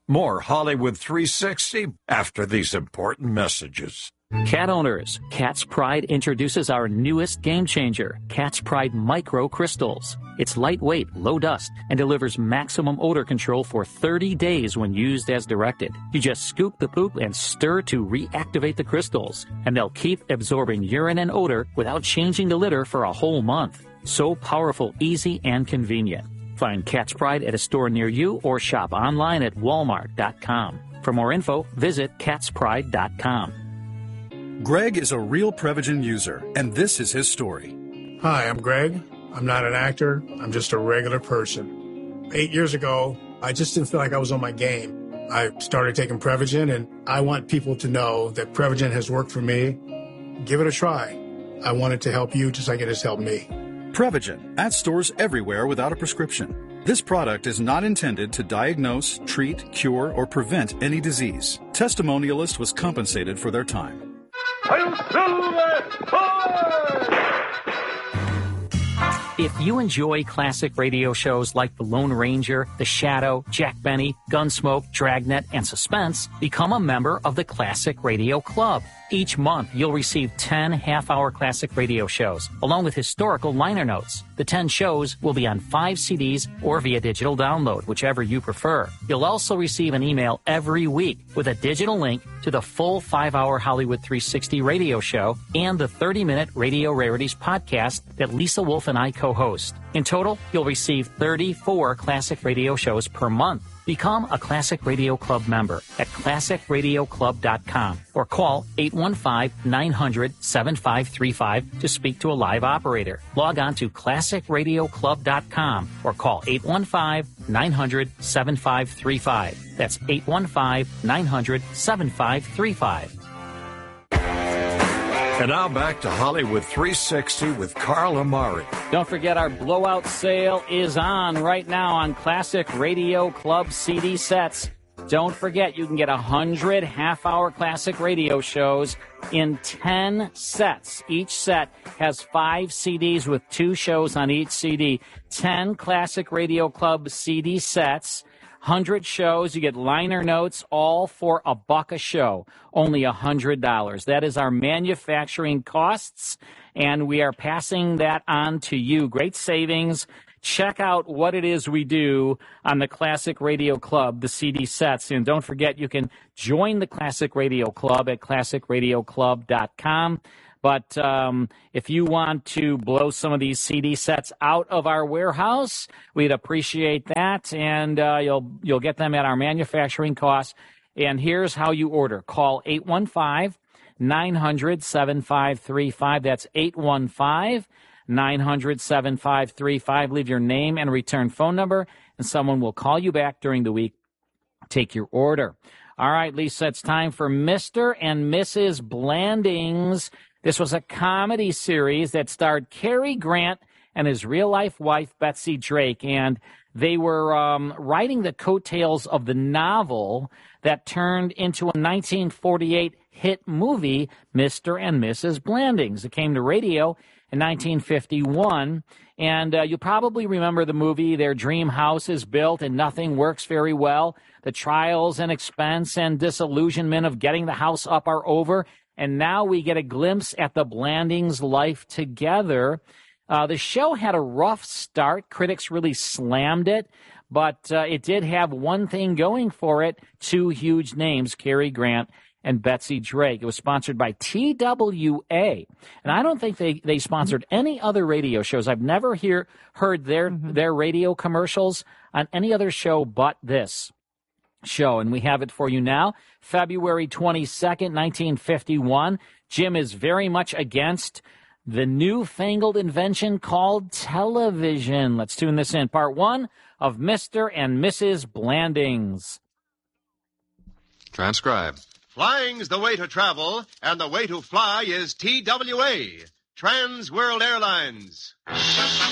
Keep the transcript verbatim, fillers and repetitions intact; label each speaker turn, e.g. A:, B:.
A: More Hollywood three sixty after these important messages.
B: Cat owners, Cat's Pride introduces our newest game changer, Cat's Pride Micro Crystals. It's lightweight, low dust, and delivers maximum odor control for thirty days when used as directed. You just scoop the poop and stir to reactivate the crystals, and they'll keep absorbing urine and odor without changing the litter for a whole month. So powerful, easy, and convenient. Find Cat's Pride at a store near you or shop online at walmart dot com. For more info, visit cats pride dot com.
C: Greg is a real Prevagen user, and this is his story.
D: Hi, I'm Greg. I'm not an actor. I'm just a regular person. Eight years ago, I just didn't feel like I was on my game. I started taking Prevagen, and I want people to know that Prevagen has worked for me. Give it a try. I want it to help you just like it has helped me.
C: Prevagen, at stores everywhere without a prescription. This product is not intended to diagnose, treat, cure, or prevent any disease. Testimonialist was compensated for their time.
B: If you enjoy classic radio shows like The Lone Ranger, The Shadow, Jack Benny, Gunsmoke, Dragnet, and Suspense, become a member of the Classic Radio Club. Each month, you'll receive ten half-hour classic radio shows, along with historical liner notes. The ten shows will be on five C Ds or via digital download, whichever you prefer. You'll also receive an email every week with a digital link to the full five-hour Hollywood three sixty radio show and the thirty-minute Radio Rarities podcast that Lisa Wolf and I co-host. In total, you'll receive thirty-four classic radio shows per month. Become a Classic Radio Club member at classic radio club dot com or call eight one five, nine hundred, seven five three five to speak to a live operator. Log on to classic radio club dot com or call eight one five, nine hundred, seven five three five. That's eight one five, nine hundred, seven five three five.
A: And now back to Hollywood three sixty with Carl Amari.
B: Don't forget our blowout sale is on right now on Classic Radio Club C D sets. Don't forget you can get one hundred half-hour classic radio shows in ten sets. Each set has five C Ds with two shows on each C D. ten Classic Radio Club C D sets. one hundred shows, you get liner notes, all for a buck a show, only one hundred dollars. That is our manufacturing costs, and we are passing that on to you. Great savings. Check out what it is we do on the Classic Radio Club, the C D sets. And don't forget, you can join the Classic Radio Club at classic radio club dot com. But um, if you want to blow some of these C D sets out of our warehouse, we'd appreciate that, and uh, you'll you'll get them at our manufacturing costs. And here's how you order. Call eight one five, nine hundred, seven five three five. That's eight one five, nine hundred, seven five three five. Leave your name and return phone number, and someone will call you back during the week. Take your order. All right, Lisa, it's time for Mister and Missus Blandings. This was a comedy series that starred Cary Grant and his real-life wife, Betsy Drake, and they were um, riding the coattails of the novel that turned into a nineteen forty-eight hit movie, Mister and Missus Blandings. It came to radio in nineteen fifty-one, and uh, you probably remember the movie. Their dream house is built and nothing works very well. The trials and expense and disillusionment of getting the house up are over. And now we get a glimpse at the Blandings' life together. Uh, the show had a rough start. Critics really slammed it, but uh, it did have one thing going for it, two huge names, Cary Grant and Betsy Drake. It was sponsored by T W A, and I don't think they, they sponsored any other radio shows. I've never hear, heard their, mm-hmm. their radio commercials on any other show but this show, and we have it for you now. February twenty-second, nineteen fifty-one. Jim is very much against the newfangled invention called television. Let's tune this in. Part one of Mister and Missus Blandings.
E: Transcribe.
F: Flying's the way to travel, and the way to fly is T W A, Trans World Airlines.